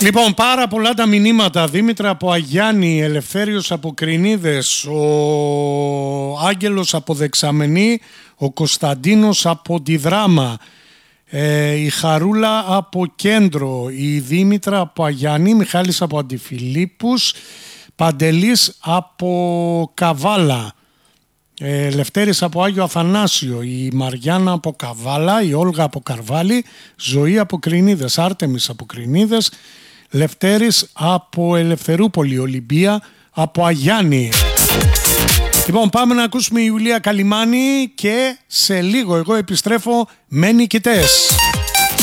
Λοιπόν, πάρα πολλά τα μηνύματα. Δήμητρα από Αγιάννη, Ελευθέριος από Κρινίδες, ο Άγγελος από Δεξαμενή, ο Κωνσταντίνος από τη Δράμα, η Χαρούλα από Κέντρο, η Δήμητρα από Αγιάννη, Μιχάλης από Αντιφιλίππους, Παντελής από Καβάλα, Λευτέρης από Άγιο Αθανάσιο, η Μαριάννα από Καβάλα, η Όλγα από Καρβάλη, Ζωή από Κρινίδες, Άρτεμις από Κρινίδες, Λευτέρης από Ελευθερούπολη, Ολυμπία από Αγιάννη. Λοιπόν, πάμε να ακούσουμε η Ιουλία Καλιμάνη και σε λίγο εγώ επιστρέφω με νικητές.